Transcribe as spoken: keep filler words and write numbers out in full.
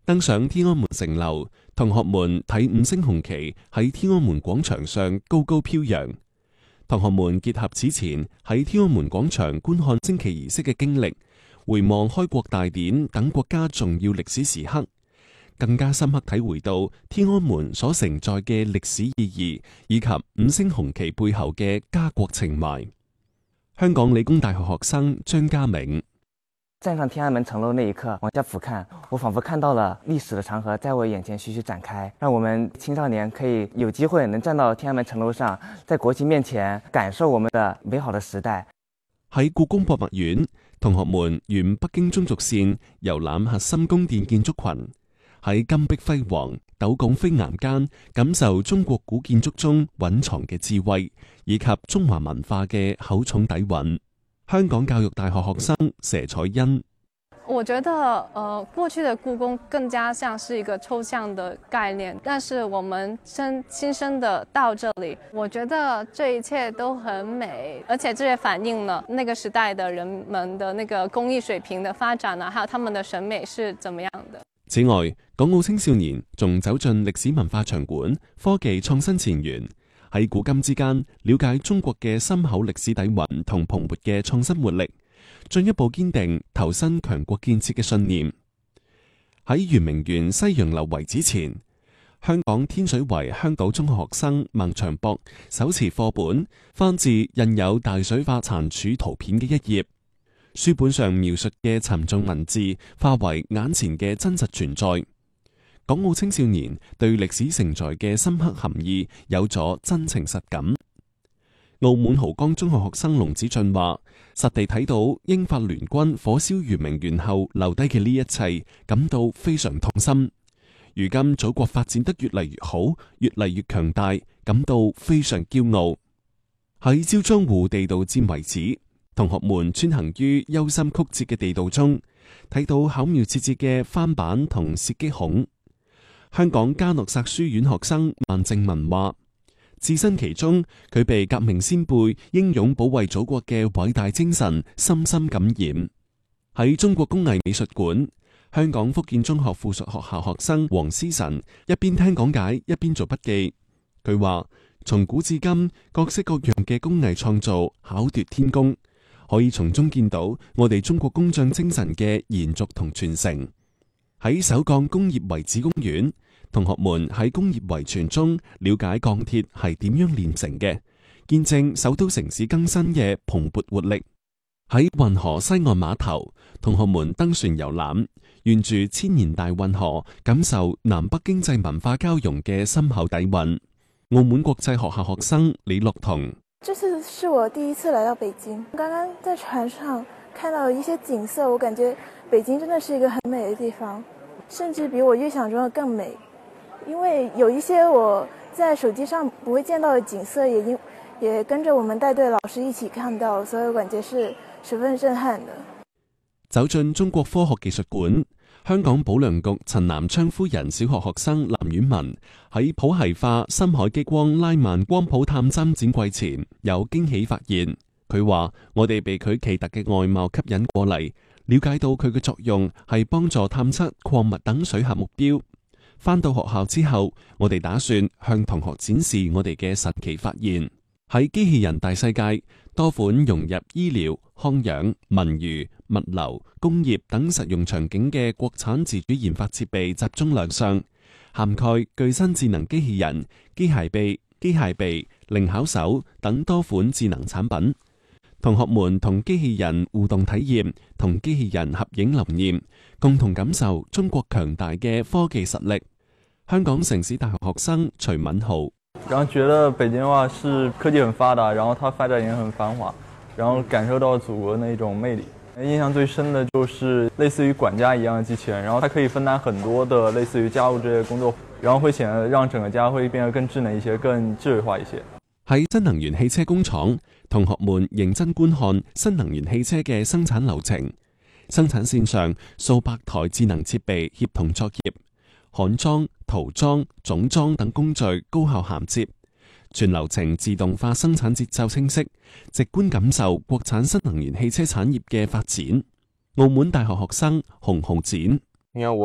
登上天安門城樓，同學們睇五星紅旗喺天安門廣場上高高飄揚。同學們結合此前喺天安門廣場觀看升旗儀式嘅經歷，回望開國大典等國家重要歷史時刻，更加深刻體會到天安門所承載嘅歷史意義，以及五星紅旗背後嘅家國情懷。香港理工大學學生張家明： 站上天安門城樓那一刻，往下俯瞰，我仿佛看到了歷史的長河在我眼前徐徐展開，讓我們青少年可以有機會能站到天安門城樓上，在國旗面前感受我們的美好的時代。 喺故宮博物院，同學們沿北京中軸線遊覽核心宮殿建築群，喺金碧輝煌、斗拱飛岩間感受中國古建築中蘊藏嘅智慧，以及中華文化嘅厚重底蘊。香港教育大學學生佘彩欣： 我覺得，呃，過去的故宮更加像是一個抽象的概念，但是我們身親身的到這裡，我覺得這一切都很美，而且這也反映了那個時代的人們的那個工藝水平的發展啊，還有他們的審美是怎麼樣的。 此外，港澳青少年仲走進歷史文化場館、科技創新前沿，喺古今之間了解中國嘅深厚歷史底蘊同蓬勃嘅創新活力，進一步堅定投身強國建設嘅信念。喺圓明園西洋樓遺址前，香港天水圍香島中學學生孟長博手持課本翻至印有大水壩殘柱圖片嘅一頁，書本上描述嘅沉重文字化為眼前嘅真實存在。港澳青少年對歷史承載嘅深刻含義有咗真情實感。澳門濠江中學學生龍子俊話：實地睇到英法聯軍火燒圓明園後留低嘅呢一切，感到非常痛心。如今祖國發展得越嚟越好，越嚟越強大，感到非常驕傲。喺招莊戶地道戰遺址，同學們穿行於幽深曲折嘅地道中，睇到巧妙設置嘅翻板同射擊孔。香港嘉諾撒書院學生萬正文話：置身其中，佢被革命先輩英勇保衛祖國嘅偉大精神深深感染。喺中國工藝美術館，香港福建中學附屬學校學生黃思晨一邊聽講解，一邊做筆記。佢話：從古至今，各式各樣嘅工藝創造巧奪天工，可以從中見到我哋中國工匠精神嘅延續同傳承。喺首鋼工業遺址公園，同學們喺工業遺存中了解鋼鐵係點樣煉成嘅，見證首都城市更新嘅蓬勃活力。喺運河西岸碼頭，同學們登船遊覽，沿住千年大運河，感受南北經濟文化交融嘅深厚底蘊。澳門國際學校學生李樂彤： 這次是我第一次來到北京，剛剛在船上看到一些景色，我感覺北京真的是一個很美的地方，甚至比我預想中的更美。因為有一些我在手機上不會見到的景色，也因也跟着我們帶隊老師一起看到，所以我感覺是十分震撼的。 走進中國科學技術館，香港保良局陳南昌夫人小學學生藍婉文喺譜系化深海激光拉曼光譜探針展季前有驚喜發現。佢話：我哋被佢奇特嘅外貌吸引過嚟，了解到佢嘅作用係幫助探測礦物等水下目標。返到學校之後，我哋打算向同學展示我哋嘅神奇發現。喺機器人大世界，多款融入醫療、康養、文娛、物流、工業等實用場景嘅國產自主研發設備集中亮相，涵蓋具身智能機器人、機械臂、機械臂、靈巧手等多款智能產品。同學們同機器人互動體驗，同機器人合影留念，共同感受中國強大嘅科技實力。香港城市大學學生徐敏浩： 然後覺得北京的話是科技很發達，然後它發展也很繁華，然後感受到祖國的那種魅力。印象最深的就是類似於管家一樣的機器人，然後它可以分擔很多的類似於家務這些工作，然後會顯得讓整個家會變得更智能一些，更智慧化一些。 喺新能源汽車工廠，同學們認真觀看新能源汽車嘅生產流程。生產線上數百台智能設備協同作業，焊裝、塗裝、總裝等工序高效銜接，全流程自動化，生產節奏清晰，直觀感受國產新能源汽車產業嘅發展。澳門大學學生洪浩展： 你看我